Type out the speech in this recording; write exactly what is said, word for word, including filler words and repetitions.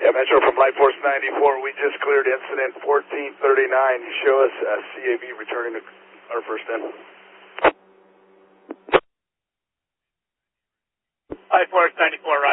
Yeah, Metro from Light Force ninety-four. We just cleared incident fourteen thirty-nine. You show us uh, C A V returning to our first in. Light Force ninety-four,